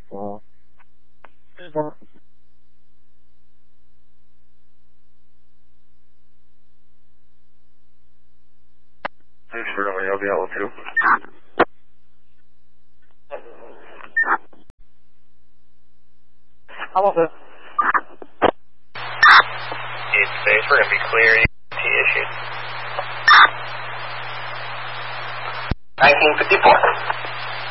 Thanks for coming. I'll be out with you. How about this? East Space, we're going to be clear. ET issued. 1954.